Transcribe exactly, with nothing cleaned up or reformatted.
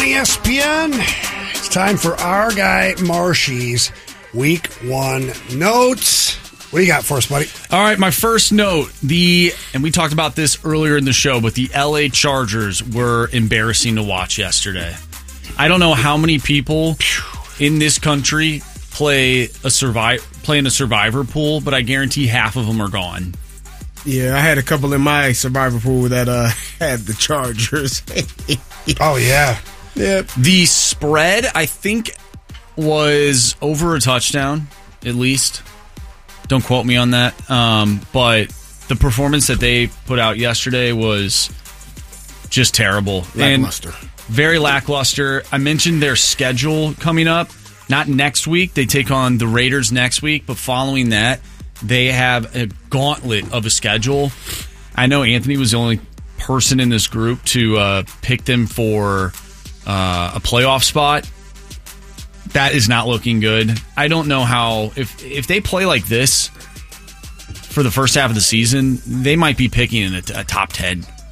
on E S P N. It's time for our guy Marshy's Week One notes. What do you got for us, buddy? All right, my first note, the and we talked about this earlier in the show, but the L A Chargers were embarrassing to watch yesterday. I don't know how many people in this country play a survive play in a survivor pool, but I guarantee half of them are gone. Yeah, I had a couple in my survivor pool that uh, had the Chargers. Oh, yeah. Yep. The spread, I think, was over a touchdown, at least. Don't quote me on that. Um, but the performance that they put out yesterday was just terrible. Lackluster. And very lackluster. I mentioned their schedule coming up. Not next week. They take on the Raiders next week. But following that, they have a gauntlet of a schedule. I know Anthony was the only person in this group to uh, pick them for uh, a playoff spot. That is not looking good. I don't know how... If if they play like this for the first half of the season, they might be picking in a, a top ten